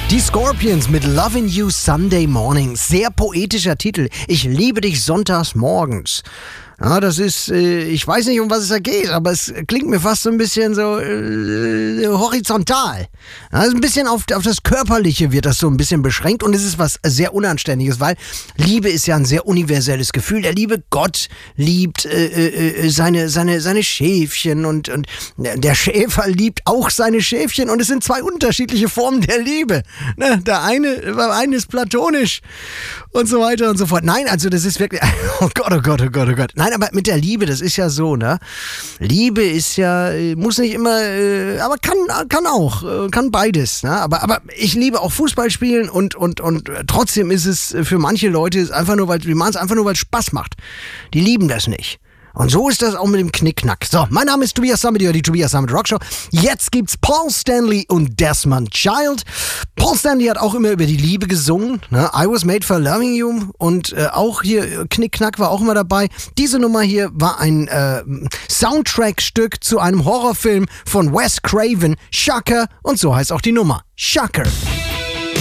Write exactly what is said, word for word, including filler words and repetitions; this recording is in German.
Die Scorpions mit Lovin' You Sunday Morning. Sehr poetischer Titel. Ich liebe dich sonntags morgens. Ja, das ist, äh, ich weiß nicht, um was es da geht, aber es klingt mir fast so ein bisschen so äh, horizontal. Ja, also ein bisschen auf, auf das Körperliche wird das so ein bisschen beschränkt und es ist was sehr Unanständiges, weil Liebe ist ja ein sehr universelles Gefühl. Der liebe Gott liebt äh, äh, seine, seine, seine Schäfchen und, und der Schäfer liebt auch seine Schäfchen und es sind zwei unterschiedliche Formen der Liebe. Ne? Der eine, der eine ist platonisch und so weiter und so fort. Nein, also das ist wirklich, oh Gott, oh Gott, oh Gott, oh Gott. Nein, aber mit der Liebe, das ist ja so, ne? Liebe ist ja, muss nicht immer, aber kann, kann auch, kann beides, ne? Aber, aber ich liebe auch Fußball spielen und, und, und trotzdem ist es für manche Leute einfach nur, weil, die machen es einfach nur, weil es Spaß macht. Die lieben das nicht. Und so ist das auch mit dem Knickknack. So, mein Name ist Tobias Sammet, die Tobias Sammet Rock Show. Jetzt gibt's Paul Stanley und Desmond Child. Paul Stanley hat auch immer über die Liebe gesungen. Ne? I Was Made for Loving You. Und äh, auch hier Knickknack war auch immer dabei. Diese Nummer hier war ein äh, Soundtrack-Stück zu einem Horrorfilm von Wes Craven, Shocker. Und so heißt auch die Nummer. Shocker.